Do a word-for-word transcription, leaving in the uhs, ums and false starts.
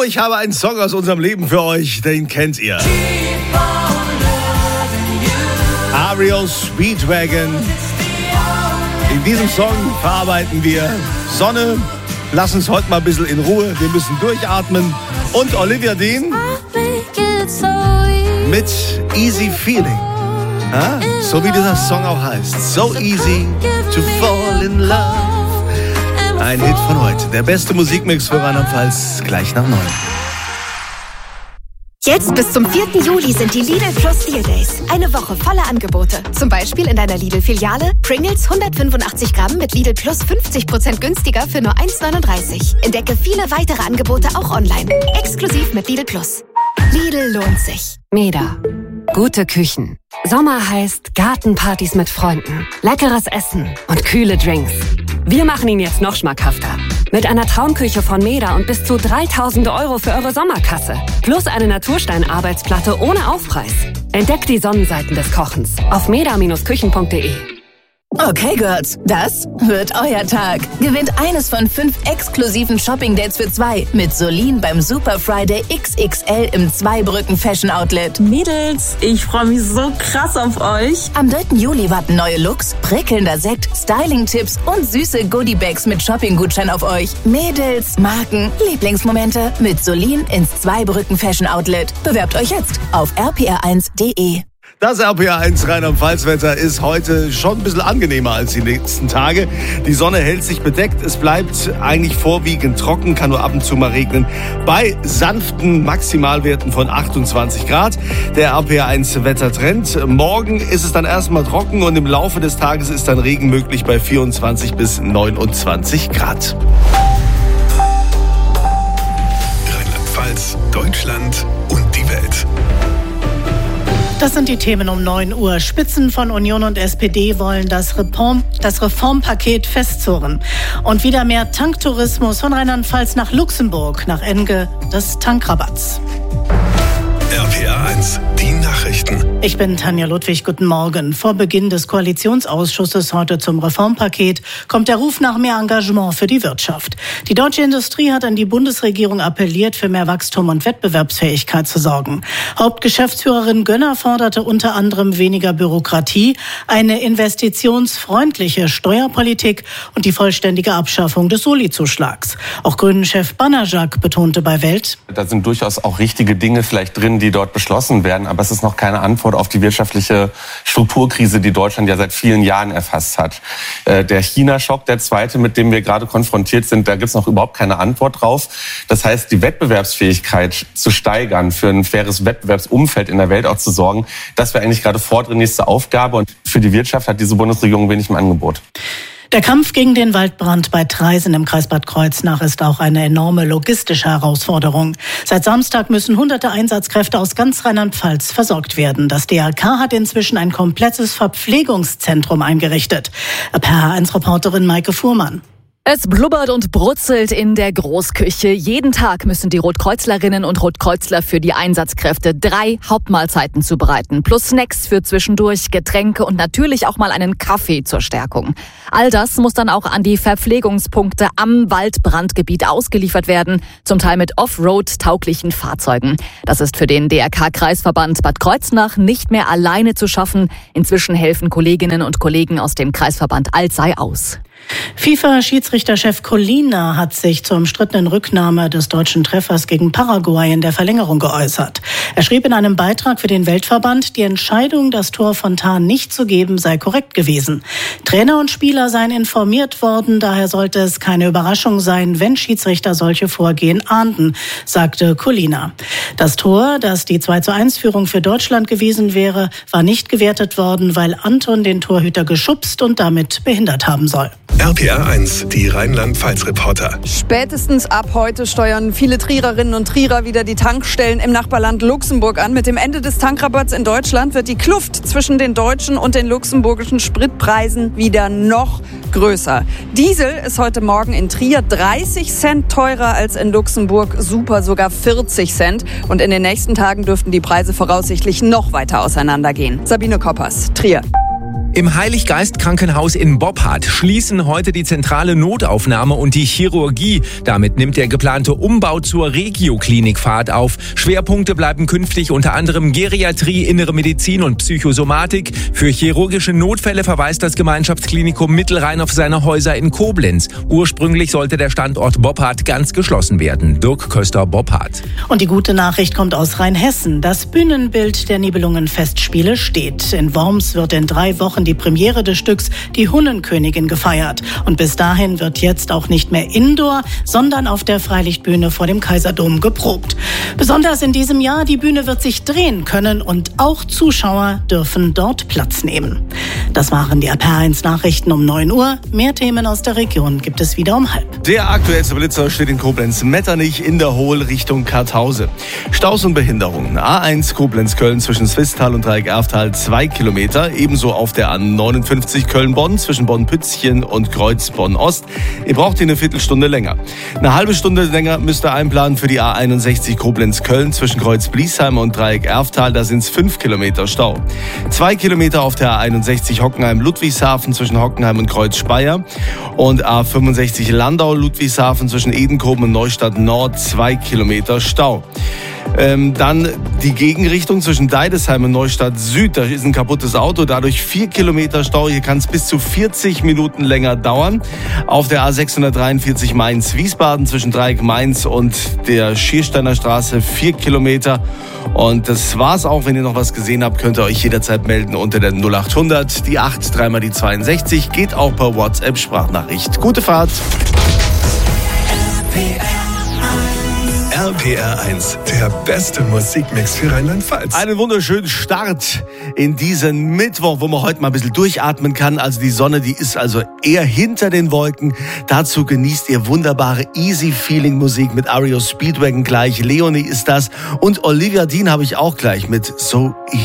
So, ich habe einen Song aus unserem Leben für euch, den kennt ihr. R E O Speedwagon. In diesem Song verarbeiten wir Sonne. Lass uns heute mal ein bisschen in Ruhe. Wir müssen durchatmen. Und Olivia Dean mit Easy Feeling. Ja? So wie dieser Song auch heißt. So easy to fall in love. Ein Hit von heute. Der beste Musikmix für Rheinland-Pfalz. Gleich nach neun. Jetzt bis zum vierten Juli sind die Lidl Plus Deal Days. Eine Woche voller Angebote. Zum Beispiel in deiner Lidl-Filiale Pringles hundertfünfundachtzig Gramm mit Lidl Plus fünfzig Prozent günstiger für nur eins neununddreißig. Entdecke viele weitere Angebote auch online. Exklusiv mit Lidl Plus. Lidl lohnt sich. Meda. Gute Küchen. Sommer heißt Gartenpartys mit Freunden, leckeres Essen und kühle Drinks. Wir machen ihn jetzt noch schmackhafter. Mit einer Traumküche von Meda und bis zu dreitausend Euro für eure Sommerkasse. Plus eine Naturstein-Arbeitsplatte ohne Aufpreis. Entdeckt die Sonnenseiten des Kochens auf meda Bindestrich küchen punkt de. Okay, Girls, das wird euer Tag. Gewinnt eines von fünf exklusiven Shopping-Dates für zwei mit Solin beim Super Friday X X L im Zweibrücken Fashion Outlet. Mädels, ich freue mich so krass auf euch. Am dritten Juli warten neue Looks, prickelnder Sekt, Styling-Tipps und süße Goodie-Bags mit Shopping-Gutschein auf euch. Mädels, Marken, Lieblingsmomente mit Solin ins Zweibrücken Fashion Outlet. Bewerbt euch jetzt auf r p r eins punkt de. Das R P R eins Rheinland-Pfalz-Wetter ist heute schon ein bisschen angenehmer als die nächsten Tage. Die Sonne hält sich bedeckt. Es bleibt eigentlich vorwiegend trocken, kann nur ab und zu mal regnen. Bei sanften Maximalwerten von achtundzwanzig Grad. Der R P R eins Wettertrend. Morgen ist es dann erstmal trocken und im Laufe des Tages ist dann Regen möglich bei vierundzwanzig bis neunundzwanzig Grad. Rheinland-Pfalz, Deutschland und die Welt. Das sind die Themen um neun Uhr. Spitzen von Union und S P D wollen das, Reform, das Reformpaket festzurren. Und wieder mehr Tanktourismus von Rheinland-Pfalz nach Luxemburg, nach Ende des Tankrabatts. R P R eins, die Nachrichten. Ich bin Tanja Ludwig, guten Morgen. Vor Beginn des Koalitionsausschusses heute zum Reformpaket kommt der Ruf nach mehr Engagement für die Wirtschaft. Die deutsche Industrie hat an die Bundesregierung appelliert, für mehr Wachstum und Wettbewerbsfähigkeit zu sorgen. Hauptgeschäftsführerin Gönner forderte unter anderem weniger Bürokratie, eine investitionsfreundliche Steuerpolitik und die vollständige Abschaffung des Soli-Zuschlags. Auch Grünen-Chef Banajak betonte bei Welt: Da sind durchaus auch richtige Dinge vielleicht drin, die dort beschlossen werden, aber es ist noch keine Antwort auf die wirtschaftliche Strukturkrise, die Deutschland ja seit vielen Jahren erfasst hat. Der China-Schock, der zweite, mit dem wir gerade konfrontiert sind, da gibt es noch überhaupt keine Antwort drauf. Das heißt, die Wettbewerbsfähigkeit zu steigern, für ein faires Wettbewerbsumfeld in der Welt auch zu sorgen, das wäre eigentlich gerade vordringlichste Aufgabe, und für die Wirtschaft hat diese Bundesregierung wenig im Angebot. Der Kampf gegen den Waldbrand bei Traisen im Kreis Bad Kreuznach ist auch eine enorme logistische Herausforderung. Seit Samstag müssen hunderte Einsatzkräfte aus ganz Rheinland-Pfalz versorgt werden. Das D R K hat inzwischen ein komplettes Verpflegungszentrum eingerichtet. R P R eins Reporterin Maike Fuhrmann. Es blubbert und brutzelt in der Großküche. Jeden Tag müssen die Rotkreuzlerinnen und Rotkreuzler für die Einsatzkräfte drei Hauptmahlzeiten zubereiten. Plus Snacks für zwischendurch, Getränke und natürlich auch mal einen Kaffee zur Stärkung. All das muss dann auch an die Verpflegungspunkte am Waldbrandgebiet ausgeliefert werden. Zum Teil mit Offroad-tauglichen Fahrzeugen. Das ist für den D R K-Kreisverband Bad Kreuznach nicht mehr alleine zu schaffen. Inzwischen helfen Kolleginnen und Kollegen aus dem Kreisverband Alzey aus. FIFA-Schiedsrichterchef Collina hat sich zur umstrittenen Rücknahme des deutschen Treffers gegen Paraguay in der Verlängerung geäußert. Er schrieb in einem Beitrag für den Weltverband, die Entscheidung, das Tor von Tahn nicht zu geben, sei korrekt gewesen. Trainer und Spieler seien informiert worden, daher sollte es keine Überraschung sein, wenn Schiedsrichter solche Vorgehen ahnden, sagte Collina. Das Tor, das die zwei zu eins Führung für Deutschland gewesen wäre, war nicht gewertet worden, weil Anton den Torhüter geschubst und damit behindert haben soll. R P R eins, die Rheinland-Pfalz-Reporter. Spätestens ab heute steuern viele Triererinnen und Trierer wieder die Tankstellen im Nachbarland Luxemburg an. Mit dem Ende des Tankrabatts in Deutschland wird die Kluft zwischen den deutschen und den luxemburgischen Spritpreisen wieder noch größer. Diesel ist heute Morgen in Trier dreißig Cent teurer als in Luxemburg, Super sogar vierzig Cent. Und in den nächsten Tagen dürften die Preise voraussichtlich noch weiter auseinandergehen. Sabine Koppers, Trier. Im Heiliggeist-Krankenhaus in Boppard schließen heute die zentrale Notaufnahme und die Chirurgie. Damit nimmt der geplante Umbau zur Regio-Klinik Fahrt auf. Schwerpunkte bleiben künftig unter anderem Geriatrie, Innere Medizin und Psychosomatik. Für chirurgische Notfälle verweist das Gemeinschaftsklinikum Mittelrhein auf seine Häuser in Koblenz. Ursprünglich sollte der Standort Boppard ganz geschlossen werden. Dirk Köster, Boppard. Und die gute Nachricht kommt aus Rheinhessen. Das Bühnenbild der Nibelungen-Festspiele steht. In Worms wird in drei Wochen die Premiere des Stücks Die Hunnenkönigin gefeiert. Und bis dahin wird jetzt auch nicht mehr indoor, sondern auf der Freilichtbühne vor dem Kaiserdom geprobt. Besonders in diesem Jahr, die Bühne wird sich drehen können und auch Zuschauer dürfen dort Platz nehmen. Das waren die R P R eins Nachrichten um neun Uhr. Mehr Themen aus der Region gibt es wieder um halb. Der aktuellste Blitzer steht in Koblenz-Metternich in der Hohl Richtung Karthause. Staus und Behinderungen. A eins Koblenz-Köln zwischen Swisttal und Dreieck-Erftal zwei Kilometer. Ebenso auf der A neunundfünfzig Köln-Bonn zwischen Bonn-Pützchen und Kreuz Bonn-Ost. Ihr braucht hier eine Viertelstunde länger. Eine halbe Stunde länger müsst ihr einplanen für die A einundsechzig Koblenz-Köln zwischen Kreuz Bliesheim und Dreieck-Erftal. Da sind es fünf Kilometer Stau. Zwei Kilometer auf der A einundsechzig Hockenheim-Ludwigshafen zwischen Hockenheim und Kreuz Speyer. Und A fünfundsechzig Landau-Ludwigshafen zwischen Edenkoben und Neustadt Nord. Zwei Kilometer Stau. Ähm, dann die Gegenrichtung zwischen Deidesheim und Neustadt Süd. Da ist ein kaputtes Auto, dadurch vier Kilometer Stau. Hier kann es bis zu vierzig Minuten länger dauern. Auf der A sechshundertdreiundvierzig Mainz-Wiesbaden zwischen Dreieck Mainz und der Schiersteiner Straße vier Kilometer. Und das war's auch. Wenn ihr noch was gesehen habt, könnt ihr euch jederzeit melden unter der null achthundert, die acht, dreimal die zweiundsechzig. Geht auch per WhatsApp-Sprachnachricht. Gute Fahrt. R P R eins, der beste Musikmix für Rheinland-Pfalz. Einen wunderschönen Start in diesen Mittwoch, wo man heute mal ein bisschen durchatmen kann. Also die Sonne, die ist also eher hinter den Wolken. Dazu genießt ihr wunderbare Easy-Feeling-Musik mit R E O Speedwagon gleich. Leonie ist das. Und Olivia Dean habe ich auch gleich mit So